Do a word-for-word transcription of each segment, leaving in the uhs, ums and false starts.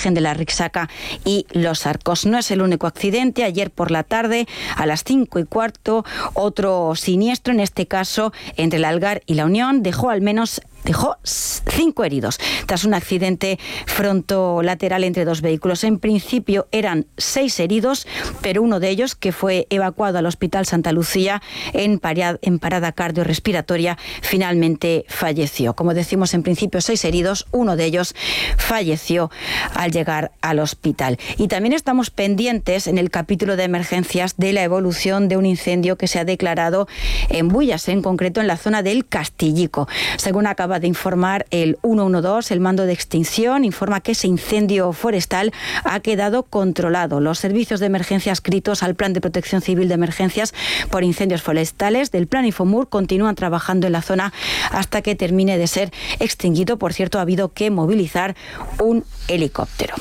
Virgen de la Rixaca y Los Arcos. No es el único accidente. Ayer por la tarde, a las cinco y cuarto, otro siniestro, en este caso entre el Algar y la Unión, dejó al menos Dejó cinco heridos tras un accidente frontolateral entre dos vehículos. En principio eran seis heridos, pero uno de ellos, que fue evacuado al Hospital Santa Lucía en parada, en parada cardiorrespiratoria, finalmente falleció. Como decimos, en principio seis heridos, uno de ellos falleció al llegar al hospital. Y también estamos pendientes en el capítulo de emergencias de la evolución de un incendio que se ha declarado en Bullas, en concreto en la zona del Castillico. Según acaba de informar el ciento doce, el mando de extinción informa que ese incendio forestal ha quedado controlado. Los servicios de emergencia adscritos al Plan de Protección Civil de Emergencias por Incendios Forestales del Plan Infomur continúan trabajando en la zona hasta que termine de ser extinguido. Por cierto, ha habido que movilizar un helicóptero.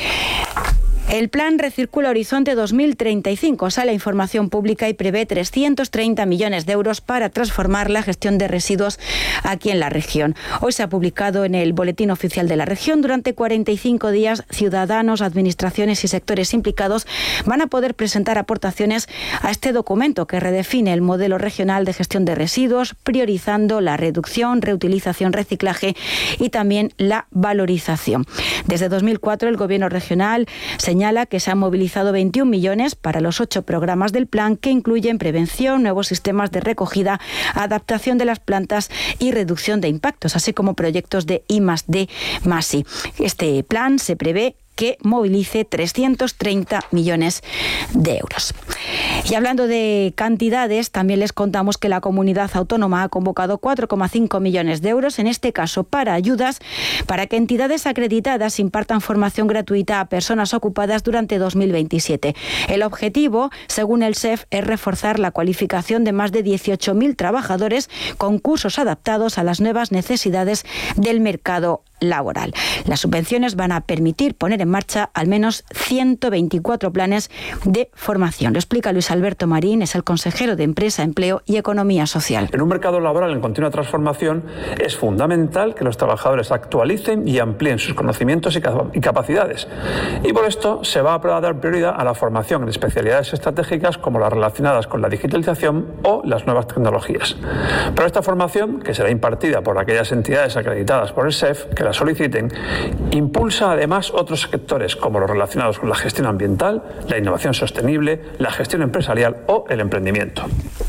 El plan Recircula Horizonte dos mil treinta y cinco sale a información pública y prevé trescientos treinta millones de euros para transformar la gestión de residuos aquí en la región. Hoy se ha publicado en el Boletín Oficial de la Región. Durante cuarenta y cinco días, ciudadanos, administraciones y sectores implicados van a poder presentar aportaciones a este documento que redefine el modelo regional de gestión de residuos, priorizando la reducción, reutilización, reciclaje y también la valorización. Desde dos mil cuatro, el Gobierno regional se señala que se han movilizado veintiún millones para los ocho programas del plan, que incluyen prevención, nuevos sistemas de recogida, adaptación de las plantas y reducción de impactos, así como proyectos de I más D más I. Este plan se prevé que movilice trescientos treinta millones de euros. Y hablando de cantidades, también les contamos que la comunidad autónoma ha convocado cuatro coma cinco millones de euros, en este caso para ayudas, para que entidades acreditadas impartan formación gratuita a personas ocupadas durante dos mil veintisiete. El objetivo, según el S E F, es reforzar la cualificación de más de dieciocho mil trabajadores con cursos adaptados a las nuevas necesidades del mercado laboral. Las subvenciones van a permitir poner en marcha al menos ciento veinticuatro planes de formación. Lo explica Luis Alberto Marín, es el consejero de Empresa, Empleo y Economía Social. En un mercado laboral en continua transformación es fundamental que los trabajadores actualicen y amplíen sus conocimientos y capacidades. Y por esto se va a dar prioridad a la formación en especialidades estratégicas como las relacionadas con la digitalización o las nuevas tecnologías. Pero esta formación, que será impartida por aquellas entidades acreditadas por el S E F, que la soliciten, impulsa además otros sectores como los relacionados con la gestión ambiental, la innovación sostenible, la gestión empresarial o el emprendimiento.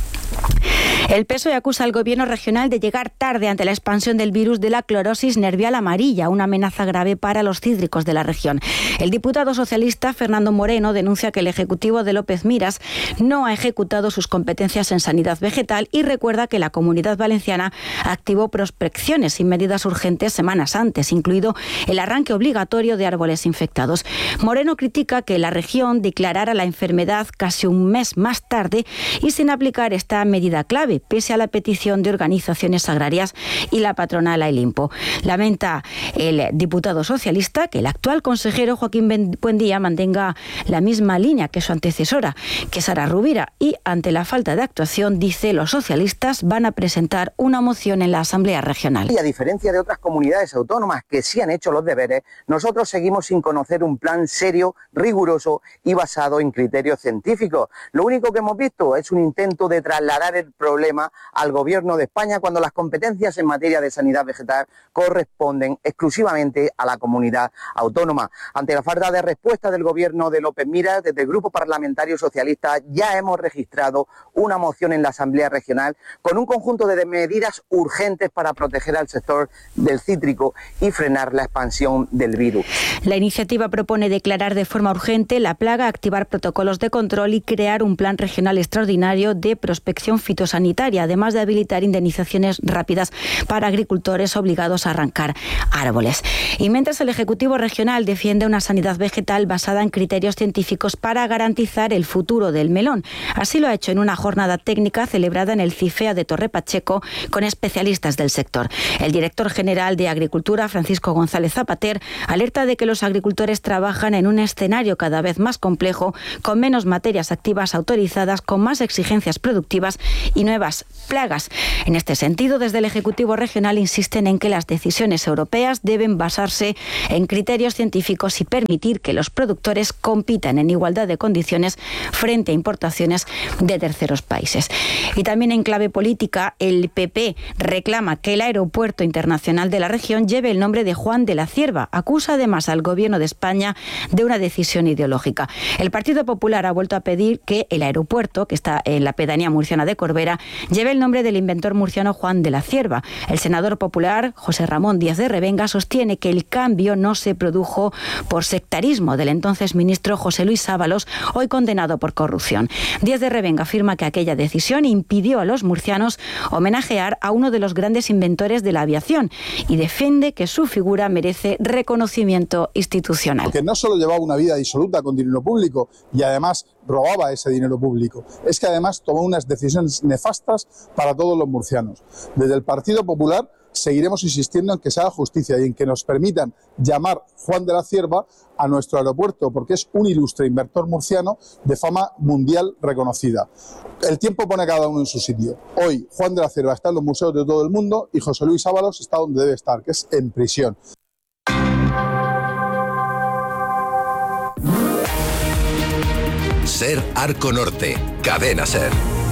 El P S O E acusa al Gobierno regional de llegar tarde ante la expansión del virus de la clorosis nervial amarilla, una amenaza grave para los cítricos de la región. El diputado socialista Fernando Moreno denuncia que el Ejecutivo de López Miras no ha ejecutado sus competencias en sanidad vegetal y recuerda que la Comunidad Valenciana activó prospecciones y medidas urgentes semanas antes, incluido el arranque obligatorio de árboles infectados. Moreno critica que la región declarara la enfermedad casi un mes más tarde y sin aplicar esta medida clave, pese a la petición de organizaciones agrarias y la patronal Ailimpo. Lamenta el diputado socialista que el actual consejero Joaquín Buendía mantenga la misma línea que su antecesora, que Sara Rubira, y ante la falta de actuación, dice, los socialistas van a presentar una moción en la Asamblea Regional. Y a diferencia de otras comunidades autónomas que sí han hecho los deberes, nosotros seguimos sin conocer un plan serio, riguroso y basado en criterios científicos. Lo único que hemos visto es un intento de trasladar el problema al Gobierno de España cuando las competencias en materia de sanidad vegetal corresponden exclusivamente a la comunidad autónoma. Ante la falta de respuesta del Gobierno de López Miras, desde el Grupo Parlamentario Socialista ya hemos registrado una moción en la Asamblea Regional con un conjunto de medidas urgentes para proteger al sector del cítrico y frenar la expansión del virus. La iniciativa propone declarar de forma urgente la plaga, activar protocolos de control y crear un plan regional extraordinario de prospección fitosanitaria, además de habilitar indemnizaciones rápidas para agricultores obligados a arrancar árboles. Y mientras el Ejecutivo regional defiende una sanidad vegetal basada en criterios científicos para garantizar el futuro del melón. Así lo ha hecho en una jornada técnica celebrada en el CIFEA de Torre Pacheco con especialistas del sector. El director general de Agricultura, Francisco González Zapater, alerta de que los agricultores trabajan en un escenario cada vez más complejo, con menos materias activas autorizadas, con más exigencias productivas y nuevas nuevas plagas. En este sentido, desde el Ejecutivo Regional insisten en que las decisiones europeas deben basarse en criterios científicos y permitir que los productores compitan en igualdad de condiciones frente a importaciones de terceros países. Y también en clave política, el P P reclama que el aeropuerto internacional de la región lleve el nombre de Juan de la Cierva. Acusa además al Gobierno de España de una decisión ideológica. El Partido Popular ha vuelto a pedir que el aeropuerto, que está en la pedanía murciana de Corbera, lleve el nombre del inventor murciano Juan de la Cierva. El senador popular, José Ramón Díaz de Revenga, sostiene que el cambio no se produjo por sectarismo del entonces ministro José Luis Ábalos, hoy condenado por corrupción. Díaz de Revenga afirma que aquella decisión impidió a los murcianos homenajear a uno de los grandes inventores de la aviación y defiende que su figura merece reconocimiento institucional. Porque no solo llevaba una vida disoluta con dinero público y además robaba ese dinero público, es que además tomó unas decisiones nefastas para todos los murcianos. Desde el Partido Popular seguiremos insistiendo en que se haga justicia y en que nos permitan llamar Juan de la Cierva a nuestro aeropuerto, porque es un ilustre inventor murciano de fama mundial reconocida. El tiempo pone a cada uno en su sitio. Hoy Juan de la Cierva está en los museos de todo el mundo y José Luis Ábalos está donde debe estar, que es en prisión. Ser Arco Norte, Cadena Ser.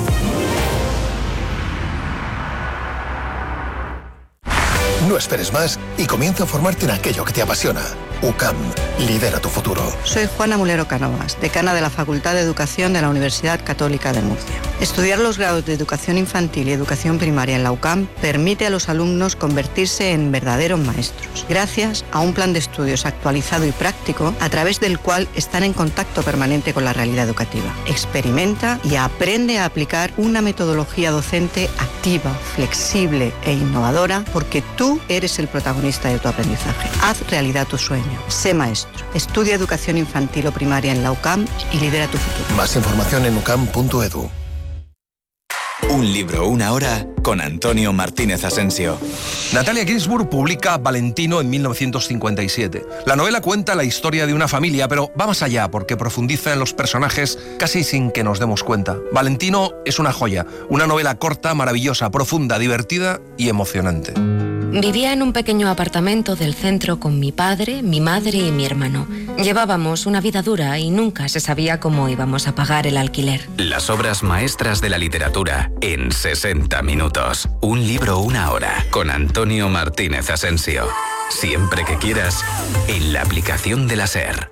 No esperes más y comienza a formarte en aquello que te apasiona. U C A M, lidera tu futuro. Soy Juana Mulero Cánovas, decana de la Facultad de Educación de la Universidad Católica de Murcia. Estudiar los grados de Educación Infantil y Educación Primaria en la U C A M permite a los alumnos convertirse en verdaderos maestros, gracias a un plan de estudios actualizado y práctico, a través del cual están en contacto permanente con la realidad educativa. Experimenta y aprende a aplicar una metodología docente activa, flexible e innovadora, porque tú eres el protagonista de tu aprendizaje. Haz realidad tu sueño. Sé maestro. Estudia educación infantil o primaria en la U C A M y lidera tu futuro. Más información en u c a m punto e d u. Un libro, una hora, con Antonio Martínez Asensio. Natalia Ginzburg publica Valentino en mil novecientos cincuenta y siete. La novela cuenta la historia de una familia, pero va más allá porque profundiza en los personajes casi sin que nos demos cuenta. Valentino es una joya, una novela corta, maravillosa, profunda, divertida y emocionante. Vivía en un pequeño apartamento del centro con mi padre, mi madre y mi hermano. Llevábamos una vida dura y nunca se sabía cómo íbamos a pagar el alquiler. Las obras maestras de la literatura en sesenta minutos. Un libro, una hora, con Antonio Martínez Asensio. Siempre que quieras, en la aplicación de la SER.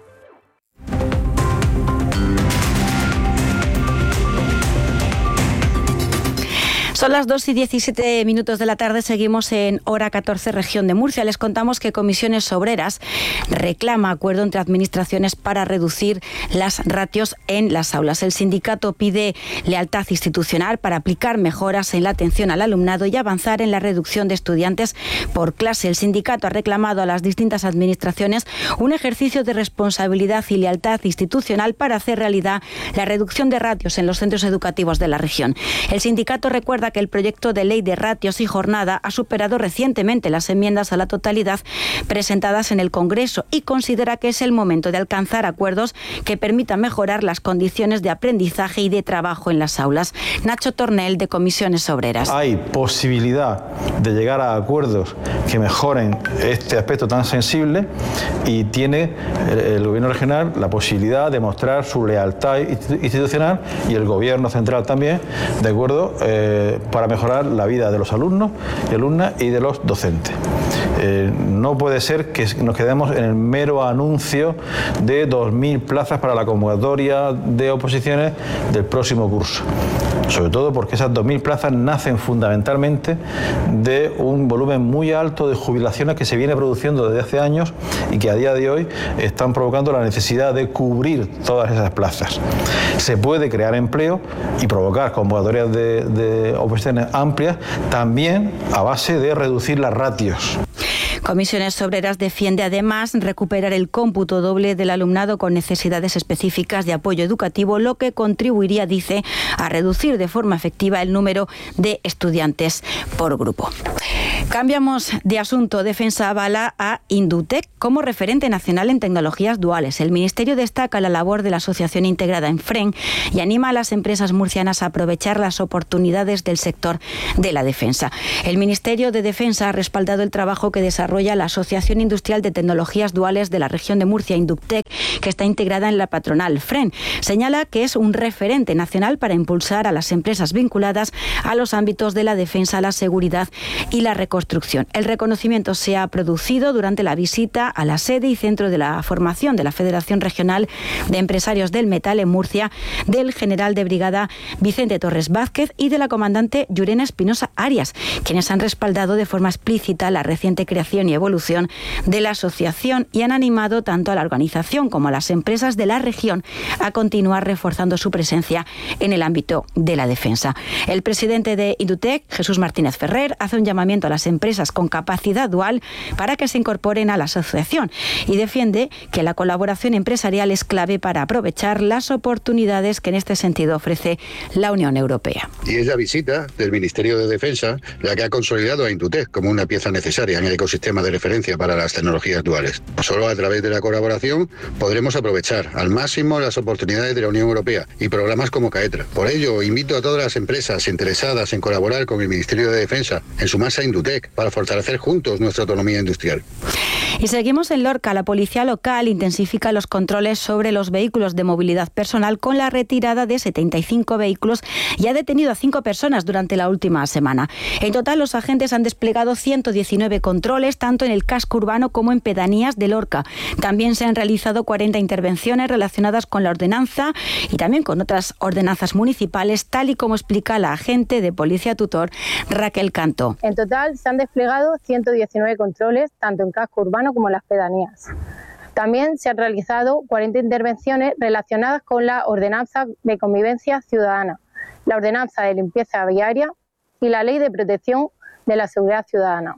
Son las dos y diecisiete minutos de la tarde, seguimos en Hora catorce, región de Murcia. Les contamos que Comisiones Obreras reclama acuerdo entre administraciones para reducir las ratios en las aulas. El sindicato pide lealtad institucional para aplicar mejoras en la atención al alumnado y avanzar en la reducción de estudiantes por clase. El sindicato ha reclamado a las distintas administraciones un ejercicio de responsabilidad y lealtad institucional para hacer realidad la reducción de ratios en los centros educativos de la región. El sindicato recuerda que el proyecto de ley de ratios y jornada ha superado recientemente las enmiendas a la totalidad presentadas en el Congreso y considera que es el momento de alcanzar acuerdos que permitan mejorar las condiciones de aprendizaje y de trabajo en las aulas. Nacho Tornel, de Comisiones Obreras. Hay posibilidad de llegar a acuerdos que mejoren este aspecto tan sensible y tiene el Gobierno regional la posibilidad de mostrar su lealtad institucional y el Gobierno central también, de acuerdo, eh, para mejorar la vida de los alumnos y alumnas y de los docentes. Eh, no puede ser que nos quedemos en el mero anuncio de dos mil plazas para la convocatoria de oposiciones del próximo curso. Sobre todo porque esas dos mil plazas nacen fundamentalmente de un volumen muy alto de jubilaciones que se viene produciendo desde hace años y que a día de hoy están provocando la necesidad de cubrir todas esas plazas. Se puede crear empleo y provocar convocatorias de, de oposiciones amplias también a base de reducir las ratios. Comisiones Obreras defiende además recuperar el cómputo doble del alumnado con necesidades específicas de apoyo educativo, lo que contribuiría, dice, a reducir de forma efectiva el número de estudiantes por grupo. Cambiamos de asunto. Defensa avala a Indutec como referente nacional en tecnologías duales. El Ministerio destaca la labor de la asociación integrada en F R E N y anima a las empresas murcianas a aprovechar las oportunidades del sector de la defensa. El Ministerio de Defensa ha respaldado el trabajo que desarrolla la Asociación Industrial de Tecnologías Duales de la región de Murcia, Indutec, que está integrada en la patronal F R E N. Señala que es un referente nacional para impulsar a las empresas vinculadas a los ámbitos de la defensa, la seguridad y la reconstrucción. El reconocimiento se ha producido durante la visita a la sede y centro de la formación de la Federación Regional de Empresarios del Metal en Murcia, del general de brigada Vicente Torres Vázquez y de la comandante Yurena Espinosa Arias, quienes han respaldado de forma explícita la reciente creación y evolución de la asociación y han animado tanto a la organización como a las empresas de la región a continuar reforzando su presencia en el ámbito de la defensa. El presidente de Indutec, Jesús Martínez Ferrer, hace un llamamiento a las empresas con capacidad dual para que se incorporen a la asociación y defiende que la colaboración empresarial es clave para aprovechar las oportunidades que en este sentido ofrece la Unión Europea. Y es la visita del Ministerio de Defensa la que ha consolidado a Indutec como una pieza necesaria en el ecosistema de referencia para las tecnologías duales. Solo a través de la colaboración podremos aprovechar al máximo las oportunidades de la Unión Europea y programas como CAETRA. Por ello, invito a todas las empresas interesadas en colaborar con el Ministerio de Defensa en sumarse a Indutec para fortalecer juntos nuestra autonomía industrial. Y seguimos en Lorca. La policía local intensifica los controles sobre los vehículos de movilidad personal con la retirada de setenta y cinco vehículos y ha detenido a cinco personas durante la última semana. En total, los agentes han desplegado ciento diecinueve controles, tanto en el casco urbano como en pedanías de Lorca. También se han realizado cuarenta intervenciones relacionadas con la ordenanza y también con otras ordenanzas municipales, tal y como explica la agente de policía tutor Raquel Canto. En total se han desplegado ciento diecinueve controles, tanto en casco urbano como en las pedanías. También se han realizado cuarenta intervenciones relacionadas con la ordenanza de convivencia ciudadana, la ordenanza de limpieza viaria y la ley de protección de la seguridad ciudadana.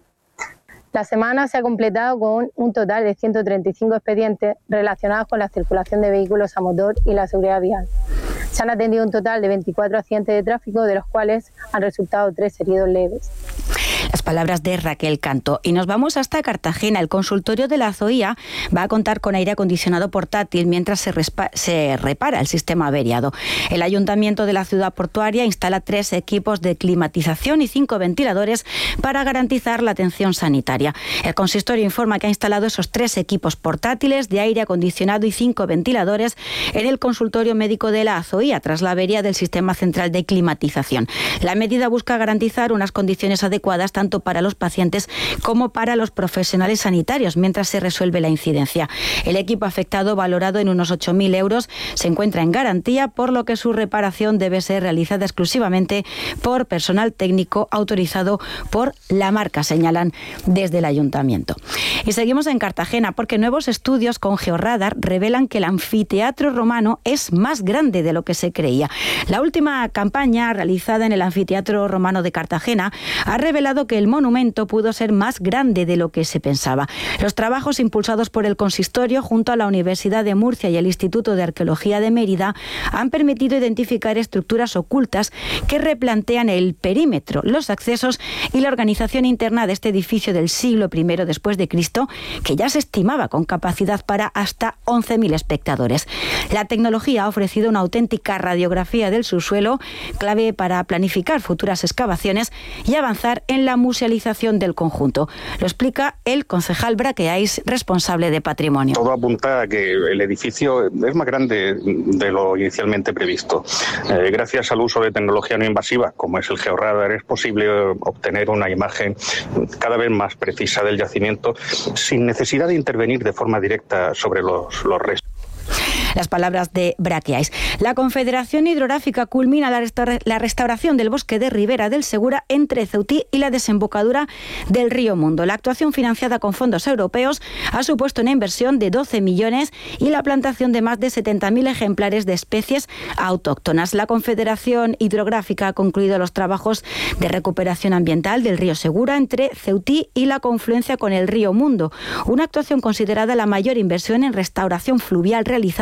La semana se ha completado con un total de ciento treinta y cinco expedientes relacionados con la circulación de vehículos a motor y la seguridad vial. Se han atendido un total de veinticuatro accidentes de tráfico, de los cuales han resultado tres heridos leves. Las palabras de Raquel Canto. Y nos vamos hasta Cartagena. El consultorio de la Zoía va a contar con aire acondicionado portátil mientras se, se repara el sistema averiado. El Ayuntamiento de la ciudad portuaria instala tres equipos de climatización y cinco ventiladores para garantizar la atención sanitaria. El consistorio informa que ha instalado esos tres equipos portátiles de aire acondicionado y cinco ventiladores en el consultorio médico de la Zoía tras la avería del sistema central de climatización. La medida busca garantizar unas condiciones adecuadas tanto para los pacientes como para los profesionales sanitarios mientras se resuelve la incidencia. El equipo afectado, valorado en unos ocho mil euros, se encuentra en garantía, por lo que su reparación debe ser realizada exclusivamente por personal técnico autorizado por la marca, señalan desde el ayuntamiento. Y seguimos en Cartagena porque nuevos estudios con Georradar revelan que el anfiteatro romano es más grande de lo que se creía. La última campaña realizada en el anfiteatro romano de Cartagena ha revelado que el monumento pudo ser más grande de lo que se pensaba. Los trabajos impulsados por el consistorio junto a la Universidad de Murcia y el Instituto de Arqueología de Mérida han permitido identificar estructuras ocultas que replantean el perímetro, los accesos y la organización interna de este edificio del siglo primero después de Cristo, que ya se estimaba con capacidad para hasta once mil espectadores. La tecnología ha ofrecido una auténtica radiografía del subsuelo, clave para planificar futuras excavaciones y avanzar en la musealización del conjunto. Lo explica el concejal Braqueais, responsable de patrimonio. Todo apunta a que el edificio es más grande de lo inicialmente previsto. Eh, gracias al uso de tecnología no invasiva, como es el Georradar, es posible obtener una imagen cada vez más precisa del yacimiento sin necesidad de intervenir de forma directa sobre los, los restos. Las palabras de Braqueais. La Confederación Hidrográfica culmina la, restaura- la restauración del bosque de Ribera del Segura entre Ceutí y la desembocadura del río Mundo. La actuación, financiada con fondos europeos, ha supuesto una inversión de doce millones y la plantación de más de setenta mil ejemplares de especies autóctonas. La Confederación Hidrográfica ha concluido los trabajos de recuperación ambiental del río Segura entre Ceutí y la confluencia con el río Mundo, una actuación considerada la mayor inversión en restauración fluvial realizada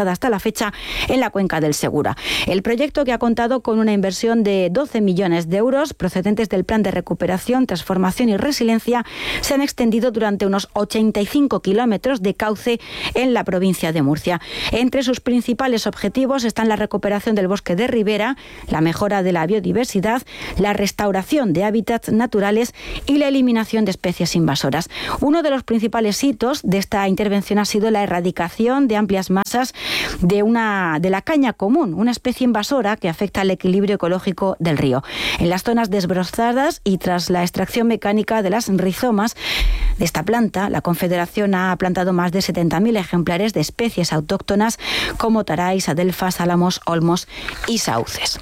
realizada hasta la fecha en la cuenca del Segura. El proyecto, que ha contado con una inversión de doce millones de euros procedentes del Plan de Recuperación, Transformación y Resiliencia, se han extendido durante unos ochenta y cinco kilómetros de cauce en la provincia de Murcia. Entre sus principales objetivos están la recuperación del bosque de ribera, la mejora de la biodiversidad, la restauración de hábitats naturales y la eliminación de especies invasoras. Uno de los principales hitos de esta intervención ha sido la erradicación de amplias masas de, una, de la caña común, una especie invasora que afecta al equilibrio ecológico del río. En las zonas desbrozadas y tras la extracción mecánica de las rizomas de esta planta, la Confederación ha plantado más de setenta mil ejemplares de especies autóctonas como taráis, adelfas, álamos, olmos y sauces.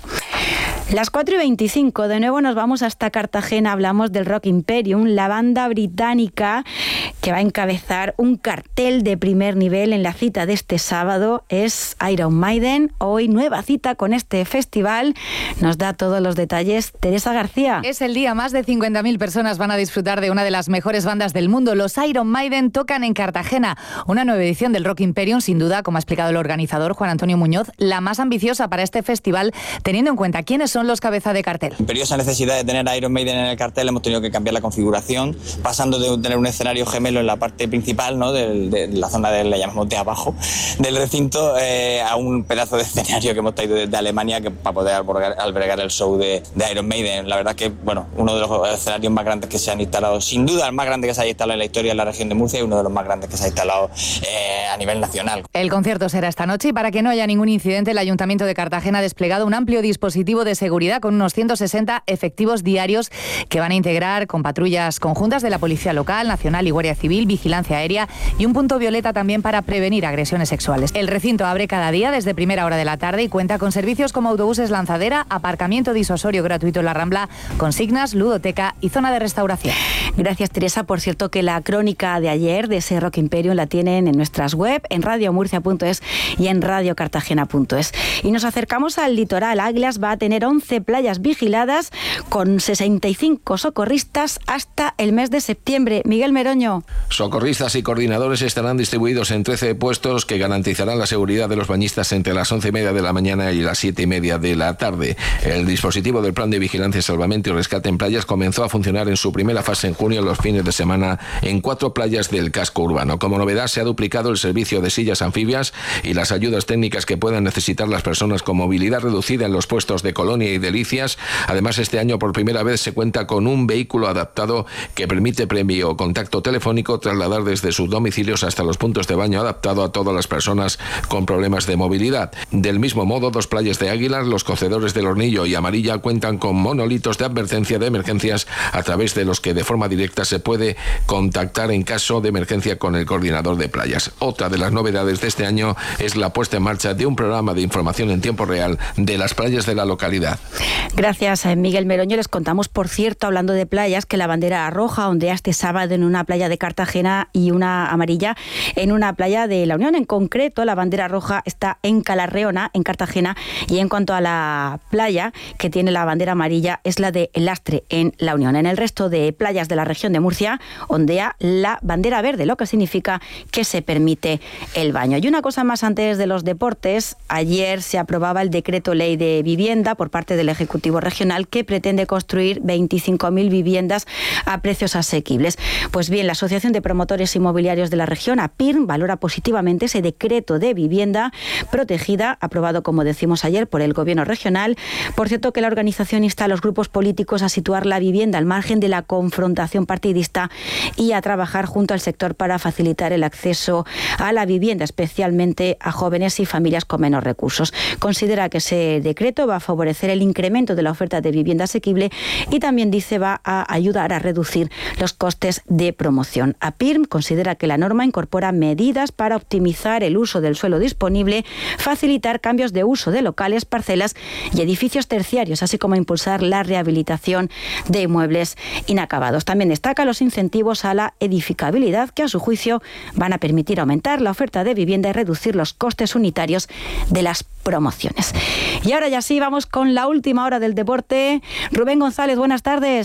Las cuatro y veinticinco, de nuevo nos vamos hasta Cartagena, hablamos del Rock Imperium, la banda británica que va a encabezar un cartel de primer nivel en la cita de este sábado es Iron Maiden. Hoy nueva cita con este festival, nos da todos los detalles Teresa García. Es el día, más de cincuenta mil personas van a disfrutar de una de las mejores bandas del mundo. Los Iron Maiden tocan en Cartagena, una nueva edición del Rock Imperium, sin duda, como ha explicado el organizador Juan Antonio Muñoz, la más ambiciosa para este festival, teniendo en cuenta quiénes son los cabeza de cartel. Imperiosa necesidad de tener a Iron Maiden en el cartel, hemos tenido que cambiar la configuración, pasando de tener un escenario gemelo en la parte principal, ¿no? de, de la zona de, le llamamos de abajo, del recinto, eh, a un pedazo de escenario que hemos traído desde Alemania que, para poder albergar, albergar el show de, de Iron Maiden. La verdad que, bueno, uno de los escenarios más grandes que se han instalado, sin duda el más grande que se ha instalado en la historia en la región de Murcia y uno de los más grandes que se ha instalado eh, a nivel nacional. El concierto será esta noche y para que no haya ningún incidente, el Ayuntamiento de Cartagena ha desplegado un amplio dispositivo de seguridad con unos ciento sesenta efectivos diarios que van a integrar con patrullas conjuntas de la Policía Local, Nacional y Guardia Civil, vigilancia aérea y un punto violeta también para prevenir agresiones sexuales. El recinto abre cada día desde primera hora de la tarde y cuenta con servicios como autobuses lanzadera, aparcamiento disuasorio gratuito en la Rambla, consignas, ludoteca y zona de restauración. Gracias, Teresa. Por cierto, que la crónica de ayer de ese Rock Imperium la tienen en nuestras web, en radio murcia punto es y en radio cartagena punto es. Y nos acercamos al litoral. Águilas va a tener once playas vigiladas con sesenta y cinco socorristas hasta el mes de septiembre. Miguel Meroño. Socorristas y coordinadores estarán distribuidos en trece puestos que garantizarán la seguridad de los bañistas entre las once y media de la mañana y las siete y media de la tarde. El dispositivo del Plan de Vigilancia, Salvamento y Rescate en Playas comenzó a funcionar en su primera fase en junio, los fines de semana, en cuatro playas del casco urbano. Como novedad, se ha duplicado el servicio de sillas anfibias y las ayudas técnicas que puedan necesitar las personas con movilidad reducida en los puestos de Colonia y Delicias. Además, este año por primera vez se cuenta con un vehículo adaptado que permite, previo contacto telefónico, trasladar desde sus domicilios hasta los puntos de baño, adaptado a todas las personas con problemas de movilidad. Del mismo modo, dos playas de Águilas, los Cocedores del Hornillo y Amarilla, cuentan con monolitos de advertencia de emergencias a través de los que de forma directa se puede contactar en caso de emergencia con el coordinador de playas. Otra de las novedades de este año es la puesta en marcha de un programa de información en tiempo real de las playas de la localidad. Gracias, Miguel Meroño. Les contamos, por cierto, hablando de playas, que la bandera roja ondea este sábado en una playa de Cartagena y una amarilla en una playa de La Unión. En concreto, la bandera roja está en Calarreona, en Cartagena, y en cuanto a la playa que tiene la bandera amarilla es la de El Lastre, en La Unión. En el resto de playas de la región de Murcia ondea la bandera verde, lo que significa que se permite el baño. Y una cosa más antes de los deportes. Ayer se aprobaba el decreto ley de vivienda por parte del Ejecutivo Regional que pretende construir veinticinco mil viviendas a precios asequibles. Pues bien, la Asociación de Promotores Inmobiliarios de la región, A P I R M, valora positivamente ese decreto de vivienda protegida, aprobado, como decimos ayer, por el Gobierno regional. Por cierto, que la organización insta a los grupos políticos a situar la vivienda al margen de la confrontación partidista y a trabajar junto al sector para facilitar el acceso a la vivienda, especialmente a jóvenes y familias con menos recursos. Considera que ese decreto va a favorecer el incremento de la oferta de vivienda asequible y también dice va a ayudar a reducir los costes de promoción. A P I R M considera que la norma incorpora medidas para optimizar el uso del suelo disponible, facilitar cambios de uso de locales, parcelas y edificios terciarios, así como impulsar la rehabilitación de inmuebles inacabados. También destaca los incentivos a la edificabilidad que, a su juicio, van a permitir aumentar la oferta de vivienda y reducir los costes unitarios de las promociones. Y ahora ya sí, vamos con la última hora del deporte. Rubén González, buenas tardes.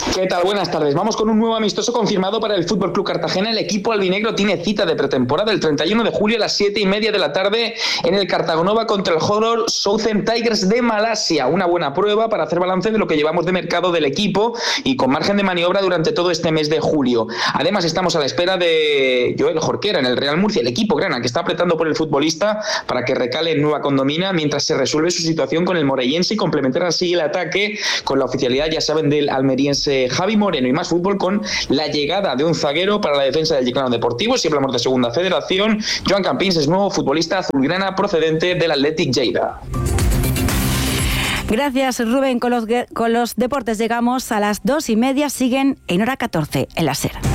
¿Qué tal? Buenas tardes. Vamos con un nuevo amistoso confirmado para el F C Cartagena. El equipo albinegro tiene cita de pretemporada el treinta y uno de julio a las siete y media de la tarde en el Cartagonova contra el Johor Southern Tigers de Malasia. Una buena prueba para hacer balance de lo que llevamos de mercado del equipo y con margen de maniobra durante todo este mes de julio. Además, estamos a la espera de Joel Jorquera en el Real Murcia, el equipo grana que está apretando por el futbolista para que recale en Nueva Condomina mientras se resuelve su situación con el morellense y complementar así el ataque con la oficialidad, ya saben, del almeriense Javi Moreno. Y más fútbol con la llegada de un zaguero para la defensa del Yeclano Deportivo. Si hablamos de segunda federación, Joan Campins es nuevo futbolista azulgrana procedente del Athletic Lleida. Gracias, Rubén. Con los, con los deportes llegamos a las dos y media. Siguen en hora catorce en la SER.